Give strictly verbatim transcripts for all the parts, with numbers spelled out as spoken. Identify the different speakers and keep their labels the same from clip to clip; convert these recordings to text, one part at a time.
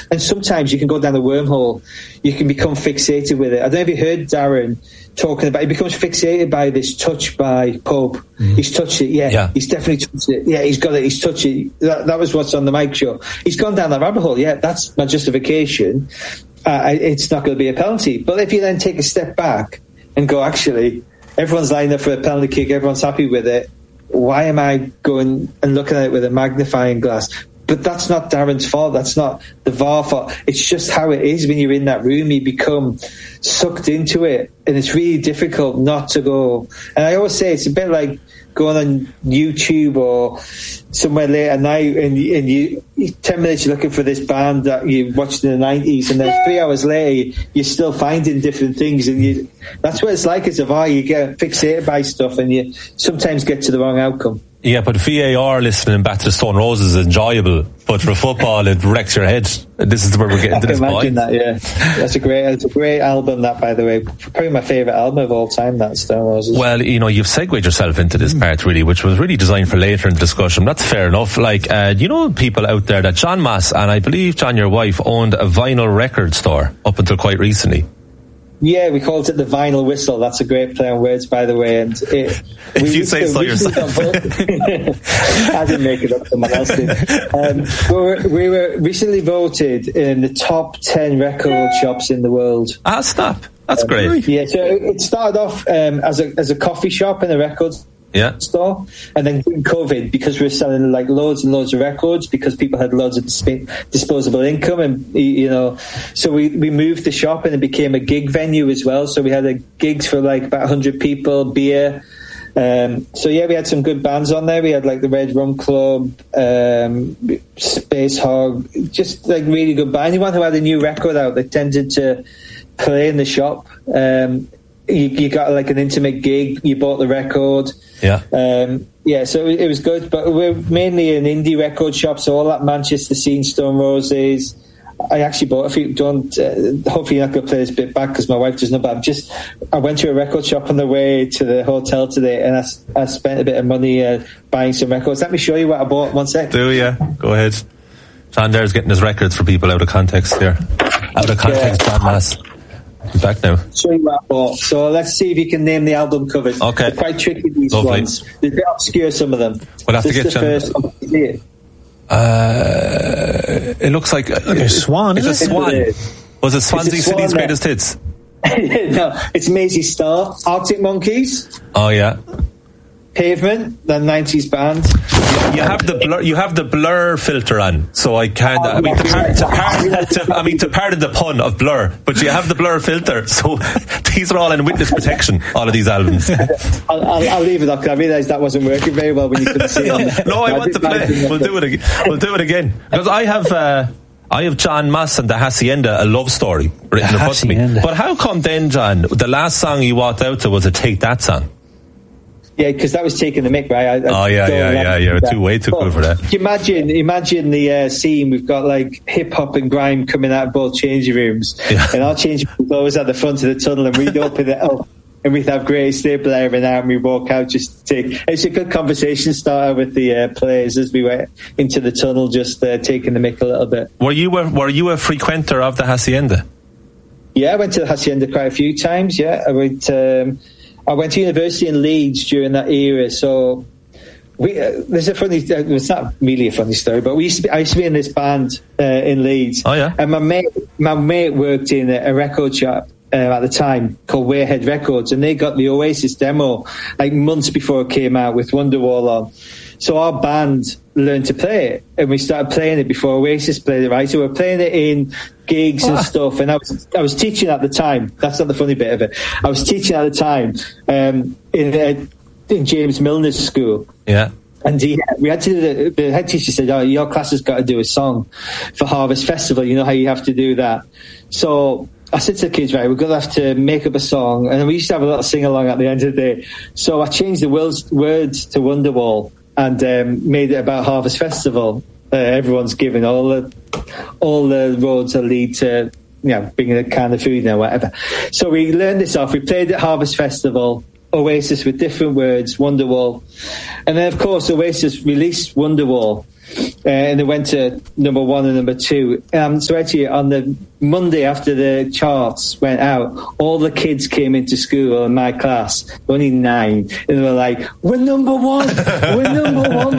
Speaker 1: and sometimes you can go down the wormhole. You can become fixated with it. I don't know if you heard Darren talking about, he becomes fixated by this touch by Pope. Mm. He's touched it, yeah. yeah. He's definitely touched it. Yeah, he's got it, he's touched it. That, that was what's on the Mike show. He's gone down that rabbit hole. Yeah, that's my justification. Uh, it's not going to be a penalty. But if you then take a step back and go, actually, everyone's lined up for a penalty kick, everyone's happy with it, why am I going and looking at it with a magnifying glass? But that's not Darren's fault. That's not the V A R fault. It's just how it is when you're in that room. You become sucked into it, and it's really difficult not to go. And I always say it's a bit like going on YouTube or somewhere late at night, and, and you ten minutes you're looking for this band that you watched in the nineties, and then three hours later you're still finding different things. And you, that's what it's like as a V A R. You get fixated by stuff, and you sometimes get to the wrong outcome.
Speaker 2: Yeah, but V A R listening back to the Stone Roses is enjoyable, but for football it wrecks your head. This is where we're getting to this
Speaker 1: imagine
Speaker 2: point.
Speaker 1: That, yeah. That's a great, that's a great album, that, by the way. Probably my favourite album of all time, that Stone Roses.
Speaker 2: Well, you know, you've segued yourself into this part, really, which was really designed for later in the discussion. That's fair enough. Like, uh, you know, people out there that John Mass, and I believe, John, your wife, owned a vinyl record store up until quite recently.
Speaker 1: Yeah, we called it the Vinyl Whistle. That's a great play on words, by the way. And it,
Speaker 2: if we, you say so yourself.
Speaker 1: I didn't make it up, someone else did. Um, we, were, we were recently voted in the top ten record shops in the world.
Speaker 2: Ah, stop. That's um, great.
Speaker 1: Yeah, so it started off um, as a as a coffee shop and a record
Speaker 2: yeah.
Speaker 1: store, and then during COVID, because we were selling like loads and loads of records, because people had loads of disp- disposable income, and you know, so we, we moved the shop and it became a gig venue as well. So we had a gigs for like about one hundred people, beer. Um, so yeah, we had some good bands on there. We had like the Red Rum Club, um, Space Hog, just like really good band. Anyone who had a new record out, they tended to play in the shop. Um, you, you got like an intimate gig, you bought the record.
Speaker 2: Yeah.
Speaker 1: Um, yeah, so it, it was good, but we're mainly an indie record shop, so all that Manchester scene, Stone Roses. I actually bought a few. Don't. Uh, hopefully, you're not going to play this bit back because my wife doesn't know. But I'm just. I went to a record shop on the way to the hotel today, and I, I spent a bit of money uh, buying some records. Let me show you what I bought. One sec.
Speaker 2: Do yeah. Go ahead. John there's getting his records for people out of context here. Out of context, John Mass. You're back now.
Speaker 1: Show you what I bought. So let's see if you can name the album covers.
Speaker 2: Okay.
Speaker 1: They're quite tricky, these
Speaker 2: Lovely.
Speaker 1: ones. They're a bit obscure, some of them.
Speaker 2: We'll have
Speaker 1: this
Speaker 2: to get
Speaker 1: is the
Speaker 2: John.
Speaker 1: first one. You see it?
Speaker 2: Uh, it looks like uh,
Speaker 3: a swan.
Speaker 2: It's a swan. Was it Swansea
Speaker 1: swan
Speaker 2: City's
Speaker 1: there.
Speaker 2: greatest hits?
Speaker 1: No, it's Maisie Starr, Arctic Monkeys.
Speaker 2: Oh yeah.
Speaker 1: Pavement, the nineties band.
Speaker 2: You have the blur. You have the blur filter on, so I can't. I mean, to, par- to, par- to, I mean, to pardon the pun of blur, but you have the blur filter. So these are all in witness protection. All of these albums.
Speaker 1: I'll, I'll, I'll leave it up because I realised that wasn't working very well when you couldn't see it.
Speaker 2: No, I want to play. We'll do it again. We'll do it again because I have. Uh, I have John Mass and the Hacienda, a love story written in front of me. But how come then, John, the last song you walked out to was a Take That song?
Speaker 1: Yeah, because that was taking the mic, right? I, I
Speaker 2: oh yeah, yeah, yeah. You're too way too cool for that.
Speaker 1: Imagine, imagine the uh, scene. We've got like hip hop and grime coming out of both changing rooms, yeah. and our changing rooms always at the front of the tunnel, and we'd open it up, and we'd have great staple every now and we walk out just to take. It's a good conversation starter with the uh, players as we went into the tunnel, just uh, taking the mic a little bit.
Speaker 2: Were you a, were you a frequenter of the Hacienda?
Speaker 1: Yeah, I went to the Hacienda quite a few times. Yeah, I went. Um, I went to university in Leeds during that era, so we, uh, there's a funny. Uh, it's not really a funny story, but we used to be, I used to be in this band uh, in Leeds.
Speaker 2: Oh yeah,
Speaker 1: and my mate, my mate worked in a, a record shop uh, at the time called Weirhead Records, and they got the Oasis demo like months before it came out with Wonderwall on. So our band learned to play it, and we started playing it before Oasis played it, right? So we we're playing it in gigs and stuff, and I was I was teaching at the time. That's not the funny bit of it. I was teaching at the time um, in uh, in James Milner's school.
Speaker 2: Yeah.
Speaker 1: And he, we had to do the, the head teacher said, "Oh, your class has got to do a song for Harvest Festival. You know how you have to do that." So I said to the kids, right, we're going to have to make up a song, and we used to have a little sing along at the end of the day. So I changed the words, words to Wonderwall and um, made it about Harvest Festival. Uh, everyone's given all the all the roads that lead to, you know, bringing a can of food and whatever. So we learned this off. We played at Harvest Festival, Oasis with different words, Wonderwall. And then, of course, Oasis released Wonderwall. Uh, and they went to number one and number two. Um, so actually, on the Monday after the charts went out, all the kids came into school in my class, only nine, and they were like, "We're number one! We're number one!"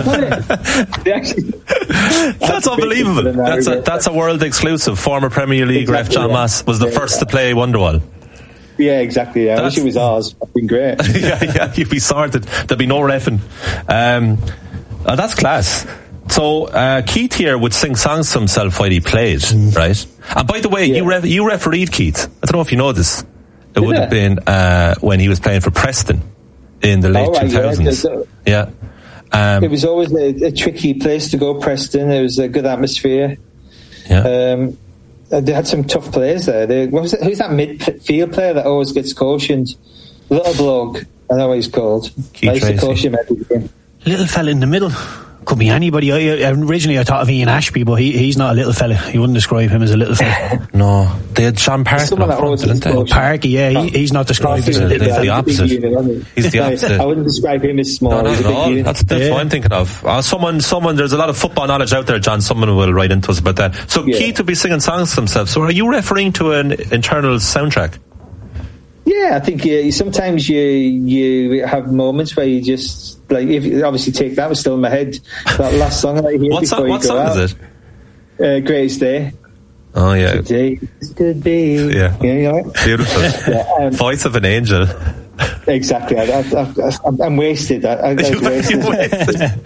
Speaker 1: They actually,
Speaker 2: that's unbelievable. That's a, that's a world exclusive. Former Premier League exactly, ref John yeah. Mass was the yeah, first yeah. to play Wonderwall.
Speaker 1: Yeah, exactly. Yeah. I wish it was ours. It'd been great.
Speaker 2: yeah, yeah, you'd be sorted. There'd be no reffing. Um, oh, that's class. So uh, Keith here would sing songs to himself while he played, mm. right? And by the way, yeah. you ref- you refereed Keith. I don't know if you know this. It Did would it? have been uh, when he was playing for Preston in the late oh, right, two thousands. Yeah. yeah. Um,
Speaker 1: it was always a, a tricky place to go, Preston. It was a good atmosphere.
Speaker 2: Yeah.
Speaker 1: Um, they had some tough players there. They, what was it? Who's that midfield player that always gets cautioned? Little bloke. I know what he's called.
Speaker 2: Keith Tracy.
Speaker 3: Little fella in the middle. Could be anybody. I, originally I thought of Ian Ashby, but he, he's not a little fella. You wouldn't describe him as a little fella.
Speaker 2: No. They had Sean Parker up front, didn't they?
Speaker 3: Oh, Parker, yeah. He, he's not described as a little fella.
Speaker 2: He's the opposite. Unit,
Speaker 1: he's
Speaker 2: the opposite.
Speaker 1: I wouldn't describe him as small.
Speaker 2: No, not at all. That's, that's yeah. what I'm thinking of. Uh, someone, someone, there's a lot of football knowledge out there, John. Someone will write into us about that. So yeah. Keith would be singing songs to himself. So are you referring to an internal soundtrack?
Speaker 1: Yeah, I think you, sometimes you you have moments where you just like if you obviously take that was still in my head that last song I hear
Speaker 2: what
Speaker 1: before
Speaker 2: song,
Speaker 1: you
Speaker 2: what
Speaker 1: go
Speaker 2: song
Speaker 1: out.
Speaker 2: is it?
Speaker 1: Uh, Greatest Day.
Speaker 2: Oh yeah,
Speaker 1: today could be.
Speaker 2: Yeah,
Speaker 1: you know,
Speaker 2: beautiful. yeah, um, voice of an angel.
Speaker 1: Exactly. I, I, I, I'm, I'm wasted. I, I
Speaker 2: you,
Speaker 1: wasted.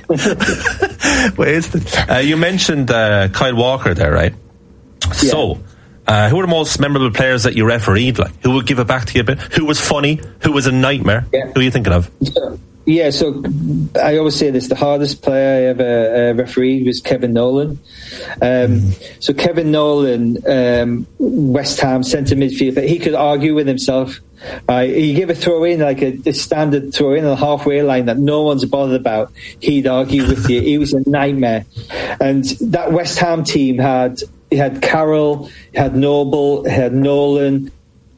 Speaker 2: wasted. wasted. Uh, you mentioned uh, Kyle Walker there, right? Yeah. So. Uh, who are the most memorable players that you refereed? Like, who would give it back to you a bit? Who was funny? Who was a nightmare? Yeah. Who are you thinking of?
Speaker 1: Yeah, so I always say this: the hardest player I ever uh, refereed was Kevin Nolan. Um, mm. So Kevin Nolan, um, West Ham centre midfielder, he could argue with himself. Uh, he gave a throw in, like a, a standard throw in on the halfway line that no one's bothered about. He'd argue with you. He was a nightmare. And that West Ham team had. He had Carroll, he had Noble, he had Nolan,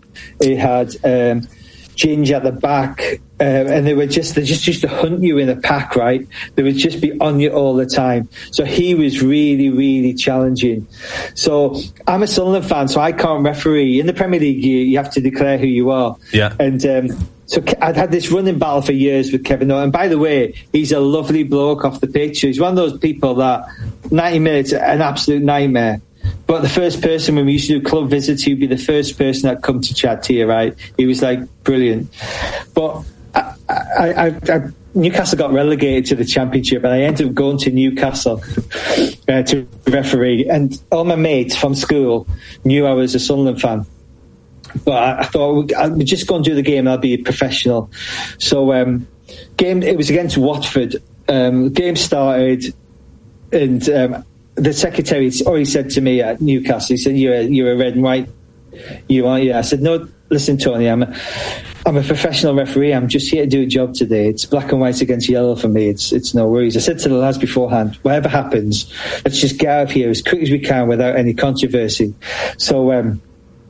Speaker 1: he had um, Ginge at the back, uh, and they were just they just used to hunt you in a pack, right? They would just be on you all the time. So he was really, really challenging. So I'm a Sunderland fan, so I can't referee. In the Premier League, you, you have to declare who you are.
Speaker 2: Yeah.
Speaker 1: And um, so I'd had this running battle for years with Kevin Nolan. And by the way, he's a lovely bloke off the pitch. He's one of those people that ninety minutes, an absolute nightmare. But the first person, when we used to do club visits, he'd be the first person that come to chat to you, right? He was like brilliant. But I, I, I, I, Newcastle got relegated to the Championship, and I ended up going to Newcastle uh, to referee. And all my mates from school knew I was a Sunderland fan. But I, I thought I'd just go and do the game, and I'll be a professional. So um, game it was against Watford. Um, game started, and um, the secretary already said to me at Newcastle, he said, you're a, you're a red and white, you are, yeah. I said, no, listen, Tony, I'm a, I'm a professional referee. I'm just here to do a job today. It's black and white against yellow for me. It's it's no worries. I said to the lads beforehand, whatever happens, let's just get out of here as quick as we can without any controversy. So, um,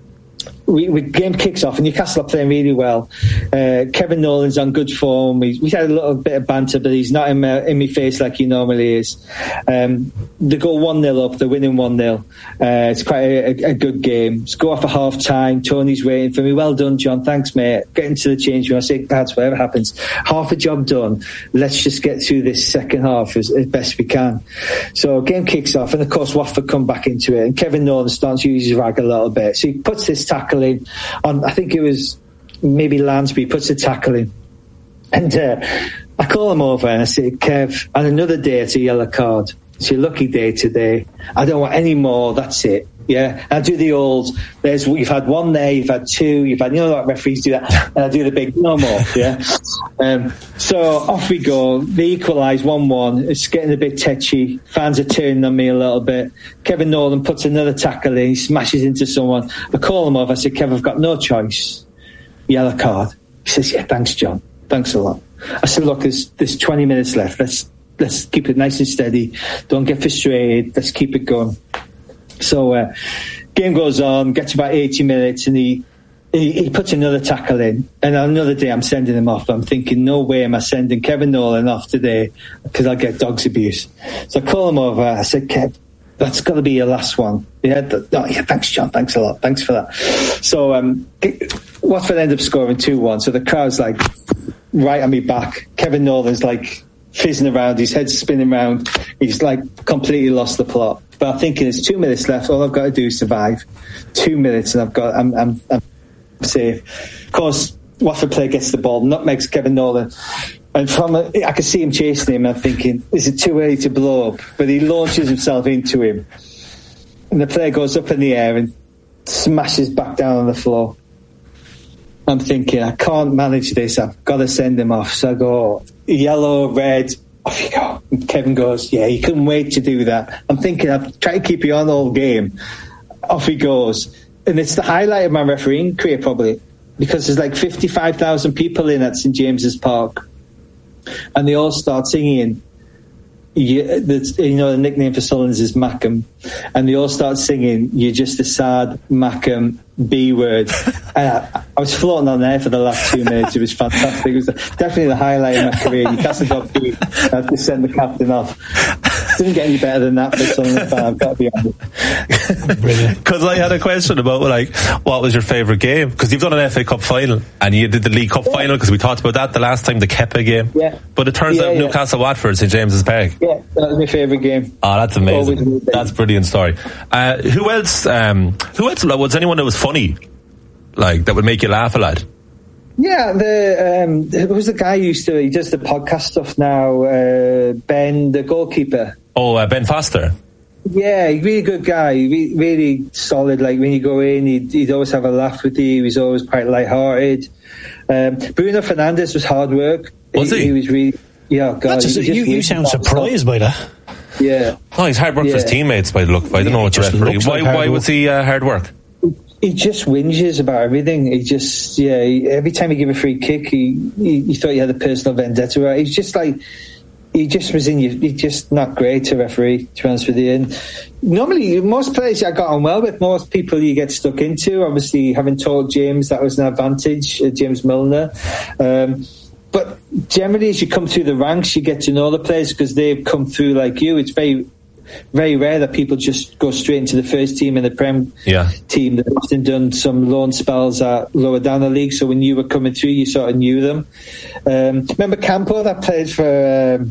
Speaker 1: We, we game kicks off and Newcastle are playing really well. Uh, Kevin Nolan's on good form. We, we had a little bit of banter, but he's not in my, in my face like he normally is. Um, they go one nil up. They're winning one nil. Uh, it's quite a, a good game. Let's go off at half time. Tony's waiting for me. Well done, John. Thanks, mate. Get into the change room. I say, lads, whatever happens, half a job done. Let's just get through this second half as, as best we can. So game kicks off, and of course Watford come back into it, and Kevin Nolan starts to use his rag a little bit. So he puts this tackle in on, I think it was maybe Lansbury, puts a tackle in, and uh, I call him over and I say, Kev, on another day it's a yellow card. It's your lucky day today. I don't want any more. That's it. Yeah, and I do the old, there's, you've had one there, you've had two, you've had, you know, like referees do that, and I do the big, no more, yeah. Um, so off we go. They equalise one one. It's getting a bit tetchy. Fans are turning on me a little bit. Kevin Nolan puts another tackle in, he smashes into someone. I call him off, I said, Kev, I've got no choice. Yellow card. He says, yeah, thanks, John. Thanks a lot. I said, look, there's, there's twenty minutes left. Let's, let's keep it nice and steady. Don't get frustrated. Let's keep it going. So uh, game goes on, gets about eighty minutes, and he he, he puts another tackle in, and another day I'm sending him off. I'm thinking, no way am I sending Kevin Nolan off today because I'll get dogs abuse. So I call him over. I said, Kev, that's got to be your last one. Yeah, th- oh, yeah, thanks, John. Thanks a lot. Thanks for that. So um, Watford end up scoring two one. So the crowd's like right on me back. Kevin Nolan's like fizzing around. His head's spinning around. He's like completely lost the plot. But I'm thinking, there's two minutes left. All I've got to do is survive. Two minutes, and I've got. I'm. I'm, I'm safe. Of course, Watford player gets the ball, nutmegs Kevin Nolan, and from a, I can see him chasing him. I'm thinking, is it too early to blow up? But he launches himself into him, and the player goes up in the air and smashes back down on the floor. I'm thinking, I can't manage this. I've got to send him off. So I go yellow, red. Off you go. And Kevin goes, yeah, he couldn't wait to do that. I'm thinking, I've tried to keep you on all game. Off he goes. And it's the highlight of my refereeing career, probably, because there's like fifty-five thousand people in at St James's Park, and they all start singing. You, you know, the nickname for Sullins is Mackem, and they all start singing, "You're just a sad Mackem B word." And I, I was floating on there for the last two minutes. It was fantastic. It was definitely the highlight of my career. You cast a dog, I had to send the captain off. Didn't get any better than that for Sunderland fan, I've got to be honest.
Speaker 2: Brilliant. Because I had a question about like what was your favourite game? Because you've done an F A Cup final and you did the League Cup yeah. final, because we talked about that the last time, the Kepa game.
Speaker 1: Yeah.
Speaker 2: But it turns
Speaker 1: yeah,
Speaker 2: out
Speaker 1: yeah.
Speaker 2: Newcastle Watford, St James's Park.
Speaker 1: Yeah, that was my favourite game.
Speaker 2: Oh, that's amazing. That's a brilliant story. Uh, who else? Um, who else? Was anyone that was funny, like that would make you laugh a lot?
Speaker 1: Yeah, the um, who was the guy who used to? He does the podcast stuff now. Uh, Ben, the goalkeeper.
Speaker 2: Oh, uh, Ben Foster.
Speaker 1: Yeah, really good guy, really, really solid. Like when you go in, he'd, he'd always have a laugh with you. He was always quite light-hearted. Um, Bruno Fernandes was hard work.
Speaker 2: Was he?
Speaker 1: He, he was really. Yeah, God.
Speaker 3: Just, you, you sound surprised by that.
Speaker 1: Yeah.
Speaker 2: Oh, he's hard work
Speaker 1: yeah.
Speaker 2: for his teammates by the look of it. I don't know what the referee. Why?
Speaker 3: Like
Speaker 2: why was he uh, hard work?
Speaker 1: He just whinges about everything. He just, yeah. He, every time he gave a free kick, he, he he thought he had a personal vendetta. Right? He's just like. He just was in you. He's just not great to referee, to be honest with you. And normally, most players I got on well with, most people you get stuck into. Obviously, having taught James, that was an advantage, uh, James Milner. Um, but generally, as you come through the ranks, you get to know the players because they've come through like you. It's very, very rare that people just go straight into the first team in the Prem
Speaker 2: yeah.
Speaker 1: team. They've often done some loan spells at lower down the league. So when you were coming through, you sort of knew them. Um, remember Campo that played for... Um,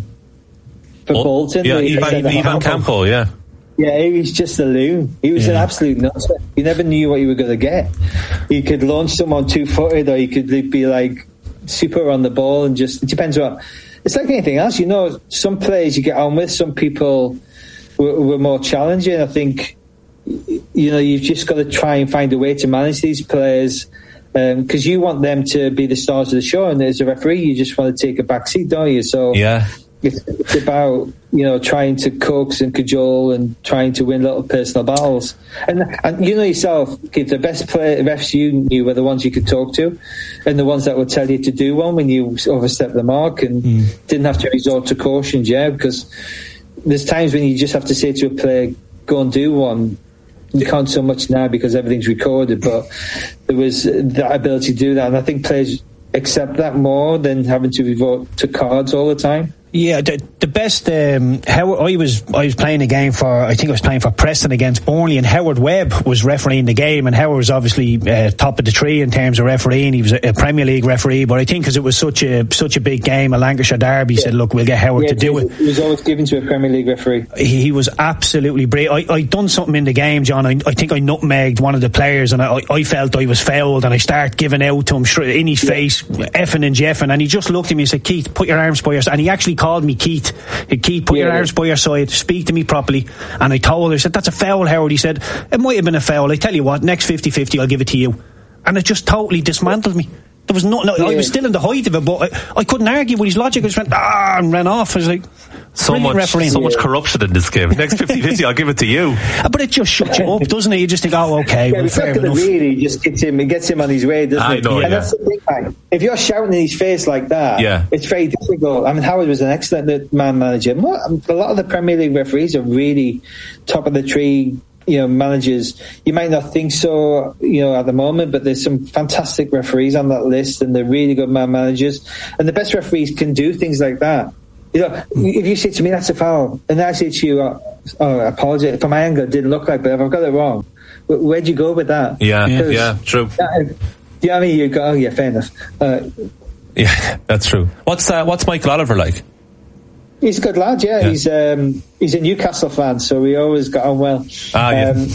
Speaker 1: For oh, Bolton,
Speaker 2: yeah, Ivan, Ivan Campo, yeah,
Speaker 1: yeah, he was just a loon. He was yeah. an absolute nutter. You never knew what you were going to get. You could launch someone two-footed, or you could be like super on the ball, and just it depends what. It's like anything else, you know. Some players you get on with, some people were, were more challenging. I think you know you've just got to try and find a way to manage these players. Because um, you want them to be the stars of the show, and as a referee, you just want to take a back seat, don't you? So
Speaker 2: yeah.
Speaker 1: It's, it's about, you know, trying to coax and cajole and trying to win little personal battles. And and you know yourself, Keith, the best play, refs you knew were the ones you could talk to and the ones that would tell you to do one when you overstep the mark and mm. didn't have to resort to cautions, yeah, because there's times when you just have to say to a player, go and do one. You can't so much now because everything's recorded, but there was that ability to do that. And I think players accept that more than having to resort to cards all the time.
Speaker 3: Yeah, the, the best. Um, how I was, I was playing a game for. I think I was playing for Preston against Burnley, and Howard Webb was refereeing the game. And Howard was obviously uh, top of the tree in terms of refereeing. He was a, a Premier League referee, but I think because it was such a such a big game, a Lancashire derby, he yeah. said, "Look, we'll get Howard
Speaker 1: yeah,
Speaker 3: to do it."
Speaker 1: He was always given to a Premier League referee.
Speaker 3: He, he was absolutely brilliant. I I done something in the game, John. I, I think I nutmegged one of the players, and I, I felt I was fouled, and I started giving out to him straight in his yeah. face, effing and jeffing, and he just looked at me and said, "Keith, put your arms by your," and he actually called me Keith. Keith, put yeah, your arms by your side, speak to me properly. And I told her, I said, that's a foul, Howard. He said, it might have been a foul. I tell you what, next fifty-fifty, I'll give it to you. And it just totally dismantled me. There was no, no yeah. I was still in the height of it, but I, I couldn't argue with his logic. I just went, ah, and ran off. I was like,
Speaker 2: so much, refereeing. so much corruption in this game. Next fifty-fifty, I'll give it to you.
Speaker 3: But it just shuts you up, doesn't it? You just think, oh, okay,
Speaker 1: yeah,
Speaker 3: well, fair enough.
Speaker 1: Really just gets him, it gets him on his way, doesn't
Speaker 2: I
Speaker 1: it?
Speaker 2: know,
Speaker 1: and
Speaker 2: yeah.
Speaker 1: that's the thing, man. If you're shouting in his face like that,
Speaker 2: yeah.
Speaker 1: it's very difficult. I mean, Howard was an excellent man manager. A lot of the Premier League referees are really top of the tree, you know, managers, you might not think so, you know, at the moment, but there's some fantastic referees on that list, and they're really good man managers. And the best referees can do things like that. You know, if you say to me, that's a foul, and I say to you, oh, oh I apologize, from my angle, it didn't look like, but if I've got it wrong, where'd you go with that?
Speaker 2: Yeah, yeah, yeah, true.
Speaker 1: That, do you know what I mean? You go, oh, yeah, fair enough. Uh,
Speaker 2: yeah, that's true. What's uh, what's Michael Oliver like?
Speaker 1: He's a good lad, yeah. yeah. He's um, he's a Newcastle fan, so we always got on well.
Speaker 2: Ah, yeah. Um,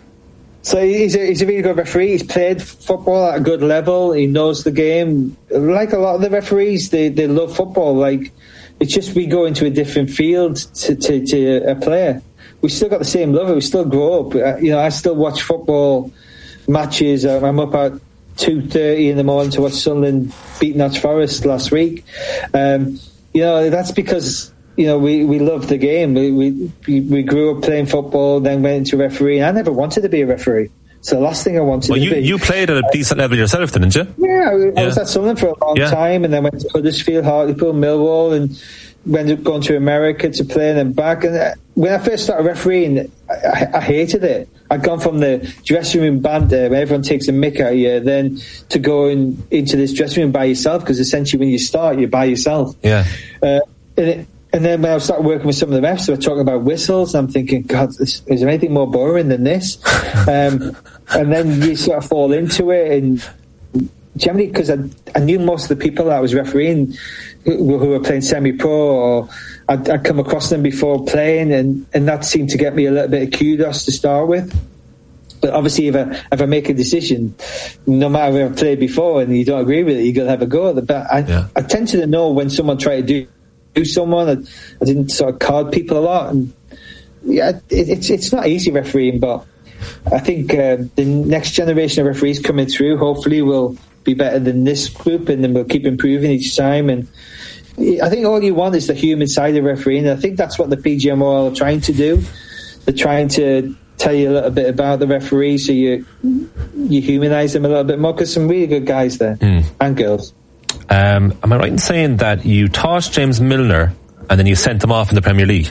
Speaker 1: so he's a, he's a really good referee. He's played football at a good level. He knows the game. Like a lot of the referees, they, they love football. Like, it's just we go into a different field to, to, to a player. We still got the same love. We still grow up. You know, I still watch football matches. I'm up at two thirty in the morning to watch Sunderland beat Notts Forest last week. Um, you know, that's because, you know, we, we love the game. We, we we grew up playing football, then went into refereeing. I never wanted to be a referee. So the last thing I wanted
Speaker 2: well,
Speaker 1: to
Speaker 2: you,
Speaker 1: be.
Speaker 2: You played at a decent level yourself, didn't you?
Speaker 1: Yeah, I,
Speaker 2: yeah.
Speaker 1: I was at Sunderland for a long yeah. time, and then went to Huddersfield, Hartlepool, Millwall, and ended up going to America to play and then back. And when I first started refereeing, I, I hated it. I'd gone from the dressing room banter where everyone takes a mick out of you, then to going into this dressing room by yourself, because essentially when you start, you're by yourself.
Speaker 2: Yeah.
Speaker 1: Uh, and, it, and then when I started working with some of the refs, they were talking about whistles, and I'm thinking, God, is, is there anything more boring than this? um, and then you sort of fall into it, and generally, because I, I knew most of the people that I was refereeing who, who were playing semi-pro, or I'd, I'd come across them before playing, and, and that seemed to get me a little bit of kudos to start with. But obviously, if I, if I make a decision, no matter where I've played before, and you don't agree with it, you've got to have a go at it. But I, yeah. I tend to know when someone tried to do, do someone. I, I didn't sort of card people a lot. And yeah, it, it's it's not easy refereeing, but I think uh, the next generation of referees coming through hopefully will be better than this group, and then we'll keep improving each time. And I think all you want is the human side of refereeing. I think that's what the P G M O are trying to do. They're trying to tell you a little bit about the referee, so you you humanise them a little bit more, because some really good guys there mm. and girls.
Speaker 2: Um, am I right in saying that you taught James Milner and then you sent him off in the Premier League?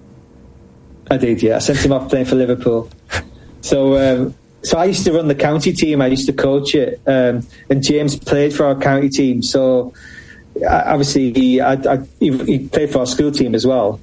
Speaker 1: I did, yeah. I sent him off playing for Liverpool. So um, so I used to run the county team. I used to coach it, um, and James played for our county team. So obviously he, I, I, he played for our school team as well.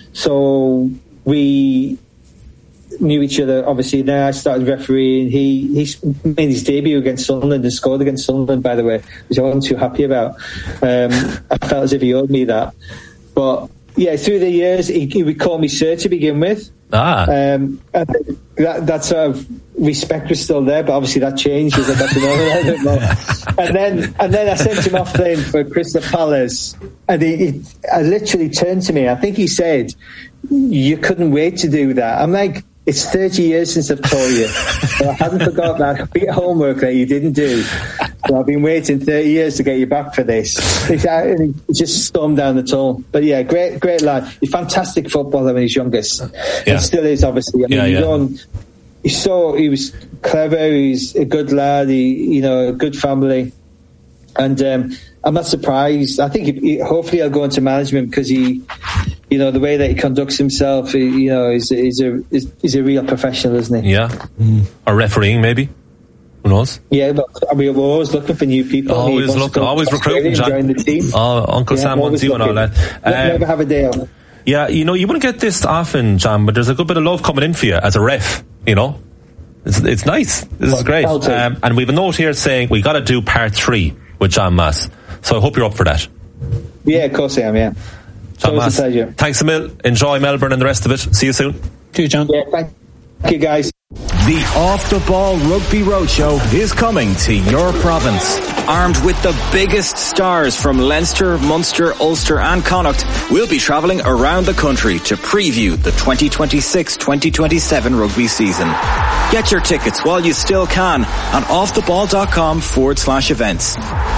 Speaker 1: So we knew each other, obviously. Then I started refereeing. He he made his debut against Sunderland and scored against Sunderland, by the way, which I wasn't too happy about. Um, I felt as if he owed me that. But yeah, through the years, he, he would call me sir to begin with.
Speaker 2: Ah.
Speaker 1: Um, and that, that sort of respect was still there, but obviously that changed as I got to know him a bit more. And then, and then I sent him off playing for Crystal Palace, and he, he I literally turned to me. I think he said, "You couldn't wait to do that." I'm like, it's thirty years since I've taught you. So I hadn't forgotten that bit of homework that you didn't do. So I've been waiting thirty years to get you back for this. And he just stormed down the tunnel. But yeah, great, great lad. He's fantastic footballer when he's youngest. Yeah. And still is, obviously. I mean, yeah, yeah. Going, he's so, he was clever. He's a good lad. He, you know, a good family. And um, I'm not surprised. I think he, he, hopefully he'll go into management, because he, you know, the way that he conducts himself, he, you know, is is a is, is a real professional, isn't he?
Speaker 2: Yeah. Mm. Or refereeing, maybe. Who knows?
Speaker 1: Yeah, but I mean, we're always looking for new people.
Speaker 2: Always looking, always recruiting, John.
Speaker 1: The team.
Speaker 2: Oh, Uncle yeah, Sam wants you and all that.
Speaker 1: Um, never have a day off.
Speaker 2: Yeah, you know, you wouldn't get this often, John, but there's a good bit of love coming in for you as a ref, you know? It's, it's nice. This well, is great. Um, and we have a note here saying we got to do part three with John Mass. So I hope you're up for that.
Speaker 1: Yeah, of course I am, yeah.
Speaker 2: John Mass, thanks a mil. Enjoy Melbourne and the rest of it. See you soon.
Speaker 3: See you, John.
Speaker 1: Yeah, thank you, guys.
Speaker 4: The Off the Ball Rugby Roadshow is coming to your province. Armed with the biggest stars from Leinster, Munster, Ulster and Connacht, we'll be travelling around the country to preview the twenty twenty-six twenty twenty-seven rugby season. Get your tickets while you still can on offtheball.com forward slash events.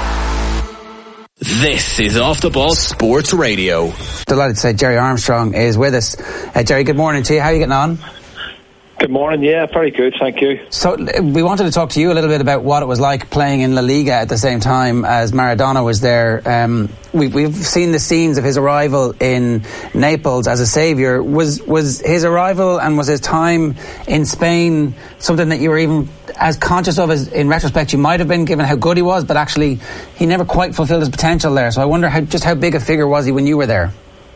Speaker 4: This is Off the Ball Sports Radio.
Speaker 5: Delighted to say Jerry Armstrong is with us. Uh, Jerry, good morning to you. How are you getting on? Good morning. Yeah, very good, thank you.
Speaker 6: So we wanted to talk to you a little bit about what it was like playing in La Liga at the same time as Maradona was there. Um, we, we've seen the scenes of his arrival in Naples as a saviour. Was was his arrival and was his time in Spain something that you were even as conscious of as in retrospect you might have been, given how good he was, but actually he never quite fulfilled his potential there? So I wonder how, just how big a figure was he when you were there?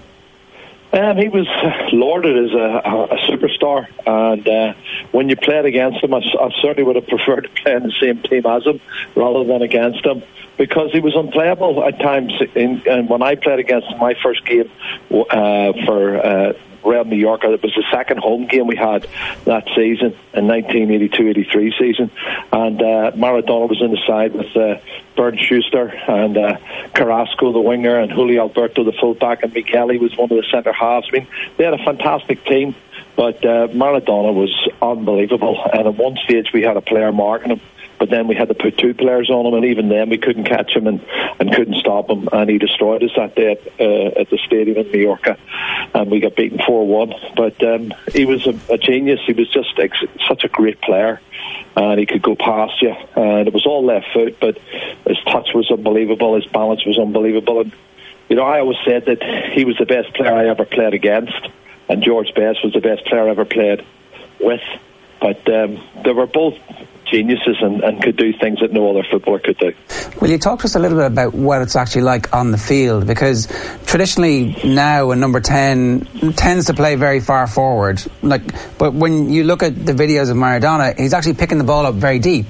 Speaker 5: Um, he was lauded as a, a, a superstar, and uh, when you played against him, I, I certainly would have preferred to play in the same team as him rather than against him, because he was unplayable at times. In, and when I played against him, my first game uh, for uh, Real Mallorca, it was the second home game we had that season, in nineteen eighty-two eighty-three season, and uh, Maradona was in the side with uh, Bernd Schuster and uh, Carrasco, the winger, and Julio Alberto, the fullback, and Michele was one of the centre halves. I mean, they had a fantastic team, but uh, Maradona was unbelievable, and at one stage we had a player marking him, but then we had to put two players on him, and even then we couldn't catch him and, and couldn't stop him, and he destroyed us that day at, uh, at the stadium in Mallorca, and we got beaten four one. But um, he was a, a genius. He was just ex- such a great player, and he could go past you, and it was all left foot, but his touch was unbelievable, his balance was unbelievable, and you know, I always said that he was the best player I ever played against, and George Best was the best player I ever played with, but um, they were both geniuses and, and could do things that no other footballer could do.
Speaker 6: Will you talk to us a little bit about what it's actually like on the field? Because traditionally now a number ten tends to play very far forward. Like, but when you look at the videos of Maradona, he's actually picking the ball up very deep.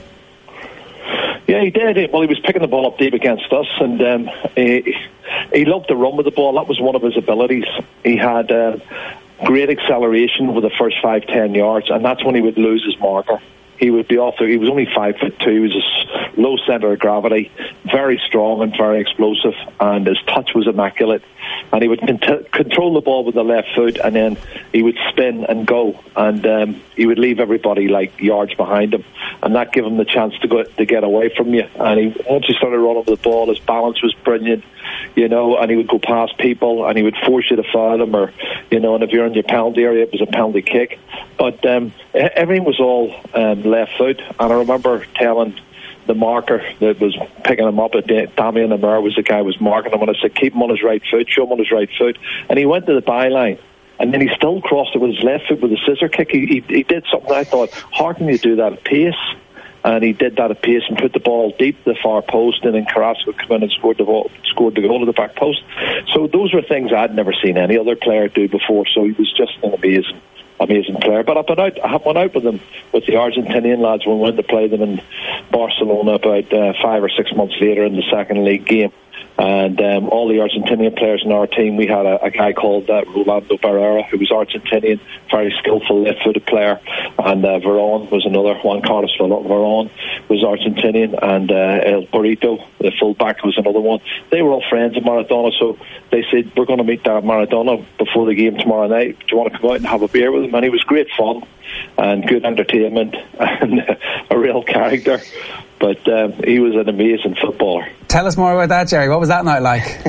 Speaker 5: Yeah, he did. Well, he was picking the ball up deep against us, and um, he, he loved to run with the ball. That was one of his abilities. He had uh, great acceleration over the first five, ten yards, and that's when he would lose his marker. He would be off there. He was only five foot two. He was a low centre of gravity, very strong and very explosive, and his touch was immaculate. And he would cont- control the ball with the left foot, and then he would spin and go, and um, he would leave everybody like yards behind him, and that gave him the chance to go to get away from you. And he, once he started running with the ball, his balance was brilliant, you know, and he would go past people, and he would force you to foul him, or you know, and if you're in your penalty area, it was a penalty kick. But um, everything was all um, left foot, and I remember telling the marker that was picking him up at Damian Amur was the guy who was marking him, and I said, keep him on his right foot, show him on his right foot. And he went to the byline, and then he still crossed it with his left foot with a scissor kick. He, he, he did something I thought, how can you do that at pace? And he did that at pace and put the ball deep to the far post, and then Carrasco came in and scored the ball, scored the goal to the back post. So those were things I'd never seen any other player do before, so he was just an amazing amazing player. But I've been out, I went out with them, with the Argentinian lads, when we went to play them in Barcelona about uh, five or six months later in the second league game. And um, all the Argentinian players in our team, we had a, a guy called uh, Rolando Barrera, who was Argentinian, very skillful left-footed player, and uh, Verón was another, Juan Carlos Verón was Argentinian, and uh, El Burrito, the full-back, was another one. They were all friends of Maradona, so they said, we're going to meet uh, Maradona before the game tomorrow night. Do you want to come out and have a beer with him? And he was great fun and good entertainment and uh, a real character. But um, he was an amazing footballer.
Speaker 6: Tell us more about that, Jerry. What was that night like?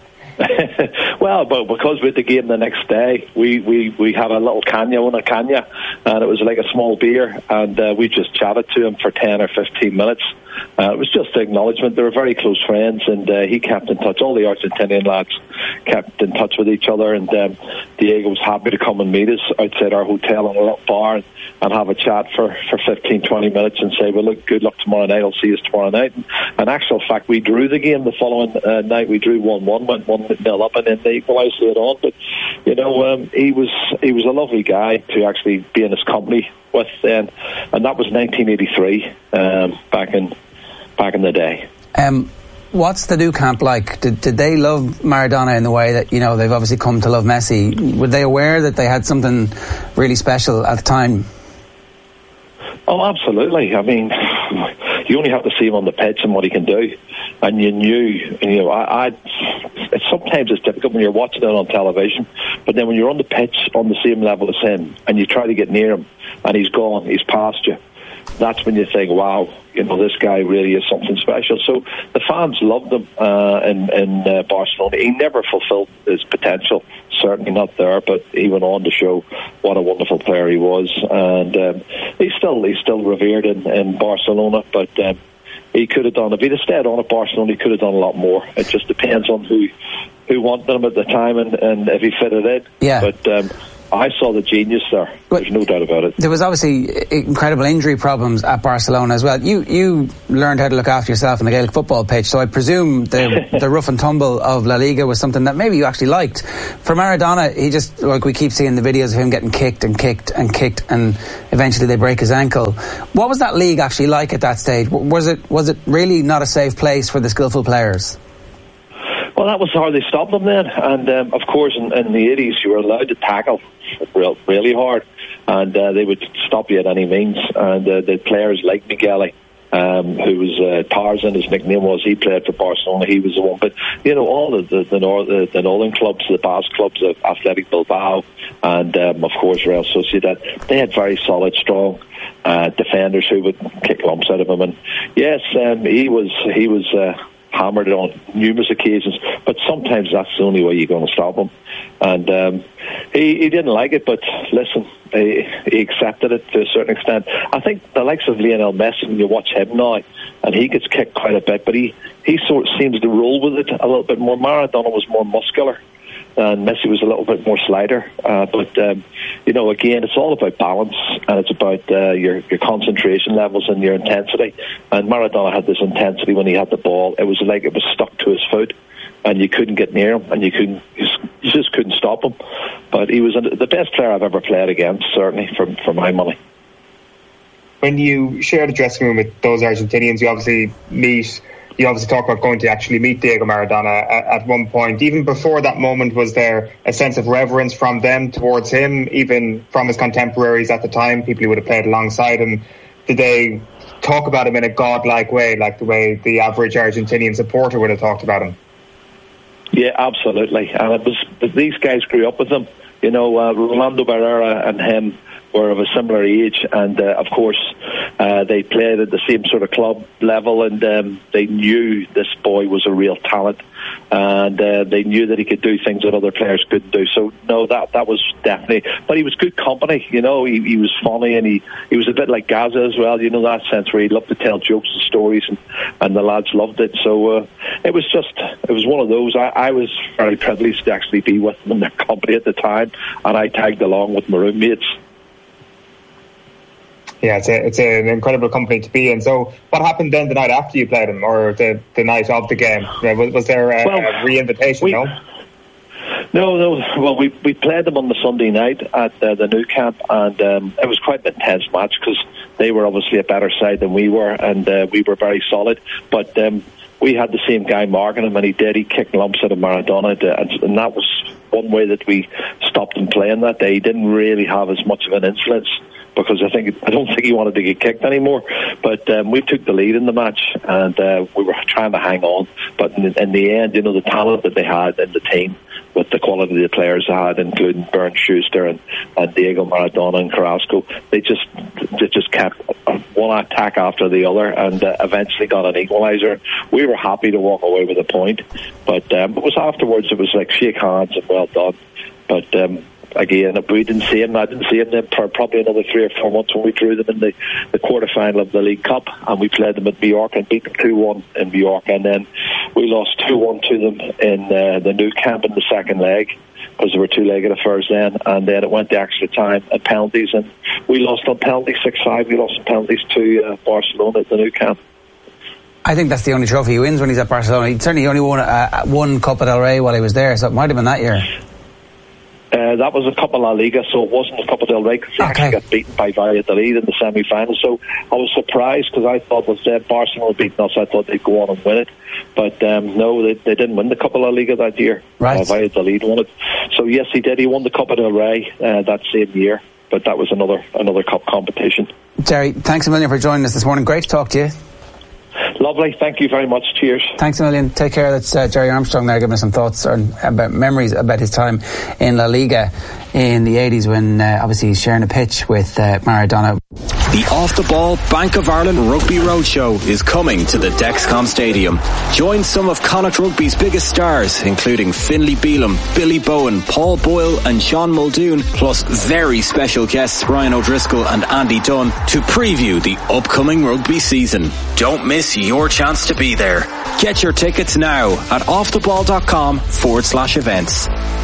Speaker 5: Well, but because we had the game the next day, we, we, we had a little canya, una canya, and it was like a small beer, and uh, we just chatted to him for ten or fifteen minutes. Uh, it was just an acknowledgement. They were very close friends, and uh, he kept in touch. All the Argentinian lads kept in touch with each other, and um, Diego was happy to come and meet us outside our hotel in a little bar and, and have a chat for, for fifteen, twenty minutes and say, well, look, good luck tomorrow night. I'll see you tomorrow night. And in actual fact, we drew the game the following uh, night. We drew one one, went one nil up, and then they equalised later on. But, you know, um, he was he was a lovely guy to actually be in his company with then, and that was nineteen eighty-three, um, back in back in the day.
Speaker 6: Um, what's the Nou Camp like? Did, did they love Maradona in the way that, you know, they've obviously come to love Messi? Were they aware that they had something really special at the time?
Speaker 5: Oh, absolutely. I mean, you only have to see him on the pitch and what he can do, and you knew. You know, I, I it's, sometimes it's difficult when you're watching it on television, but then when you're on the pitch on the same level as him, and you try to get near him, and he's gone, he's past you. That's when you think, wow, you know, this guy really is something special. So the fans loved him uh, in, in uh, Barcelona. He never fulfilled his potential. certainly not there, but he went on to show what a wonderful player he was, and um, he's still he's still revered in, in Barcelona, but um, he could have done, if he'd have stayed on at Barcelona, he could have done a lot more. It just depends on who who wanted him at the time and, and if he fitted in.
Speaker 6: Yeah.
Speaker 5: But um, I saw the genius there. There's no doubt about it.
Speaker 6: There was obviously incredible injury problems at Barcelona as well. You you learned how to look after yourself on the Gaelic football pitch, so I presume the the rough and tumble of La Liga was something that maybe you actually liked. For Maradona, he just, like we keep seeing the videos of him getting kicked and kicked and kicked, and eventually they break his ankle. What was that league actually like at that stage? Was it was it really not a safe place for the skillful players?
Speaker 5: Well, that was how they stopped them then, and um, of course in, in the eighties you were allowed to tackle real, really hard, and uh, they would stop you at any means, and uh, the players like Migueli, um, who was uh, Tarzan, his nickname was, he played for Barcelona, he was the one, but you know, all of the, the, North, the, the Northern clubs, the Basque clubs of Athletic Bilbao, and um, of course Real Sociedad, they had very solid, strong uh, defenders who would kick lumps out of him, and yes, um, he was, he was uh, hammered on numerous occasions, but sometimes that's the only way you're going to stop him. And um, he, he didn't like it, but listen, he, he accepted it to a certain extent. I think the likes of Lionel Messi, when you watch him now, and he gets kicked quite a bit, but he, he sort of seems to roll with it a little bit more. Maradona was more muscular, and Messi was a little bit more slider. Uh, but, um, you know, again, it's all about balance, and it's about uh, your, your concentration levels and your intensity. And Maradona had this intensity when he had the ball. It was like it was stuck to his foot, and you couldn't get near him, and you couldn't, you just couldn't stop him. But he was the best player I've ever played against, certainly, for, for my money.
Speaker 7: When you share the dressing room with those Argentinians, you obviously meet... You obviously talk about going to actually meet Diego Maradona at, at one point. Even before that moment, was there a sense of reverence from them towards him, even from his contemporaries at the time, people who would have played alongside him? Did they talk about him in a godlike way, like the way the average Argentinian supporter would have talked about him?
Speaker 5: Yeah, absolutely. And it was, these guys grew up with him. You know, uh, Rolando Barrera and him were of a similar age, and uh, of course uh, they played at the same sort of club level, and um, they knew this boy was a real talent, and uh, they knew that he could do things that other players couldn't do. So no, that that was definitely, but he was good company, you know. He, he was funny, and he, he was a bit like Gaza as well, you know, that sense where he loved to tell jokes and stories, and, and the lads loved it. So uh, it was just, it was one of those. I, I was very privileged to actually be with them in their company at the time, and I tagged along with my roommates.
Speaker 7: Yeah, it's a, it's an incredible company to be in. So what happened then the night after you played him, or the, the night of the game? Was, was there a, well, a re-invitation, we, no?
Speaker 5: No, no. Well, we we played them on the Sunday night at uh, the Nou Camp, and um, it was quite an intense match because they were obviously a better side than we were, and uh, we were very solid. But um, we had the same guy marking him, and he did. He kicked lumps out of Maradona, and that was one way that we stopped him playing that day. He didn't really have as much of an influence, because I think I don't think he wanted to get kicked anymore. But um, we took the lead in the match, and uh, we were trying to hang on. But in, in the end, you know, the talent that they had in the team, with the quality of the players they had, including Bernd Schuster and, and Diego Maradona and Carrasco, they just they just kept one attack after the other, and uh, eventually got an equaliser. We were happy to walk away with a point, but um, it was afterwards. It was like shake hands and well done. But um, again, we didn't see him. I didn't see him then for probably another three or four months when we drew them in the, the quarter-final of the League Cup, and we played them at Mallorca and beat them two one in Mallorca, and then we lost two one to them in uh, the Nou Camp in the second leg, because there were two-legged affairs then, and then it went to extra time and penalties, and we lost on penalties six five. We lost on penalties to uh, Barcelona at the Nou Camp.
Speaker 6: I think that's the only trophy he wins when he's at Barcelona. He certainly only won uh, one Copa del Rey while he was there, so it might have been that year.
Speaker 5: Uh, that was a Copa La Liga, so it wasn't a Copa del Rey, because they okay. actually got beaten by Valladolid in the semi-final. So I was surprised, because I thought was uh, Barcelona beating us. I thought they'd go on and win it, but um, no, they, they didn't win the Copa La Liga that year.
Speaker 6: Right.
Speaker 5: Uh, Valladolid won it. So yes, he did. He won the Copa del Rey uh, that same year, but that was another another cup competition.
Speaker 6: Jerry, thanks a million for joining us this morning. Great to talk to you.
Speaker 5: Lovely, thank you very much. Cheers.
Speaker 6: Thanks a million. Take care. That's uh, Jerry Armstrong there giving us some thoughts on, about memories about his time in La Liga in the eighties, when uh, obviously he's sharing a pitch with uh, Maradona.
Speaker 4: The Off the Ball Bank of Ireland Rugby Roadshow is coming to the Dexcom Stadium. Join some of Connacht Rugby's biggest stars, including Finlay Bealham, Billy Bowen, Paul Boyle and Sean Muldoon, plus very special guests Ryan O'Driscoll and Andy Dunn to preview the upcoming rugby season. Don't miss your chance to be there. Get your tickets now at offtheball.com forward slash events.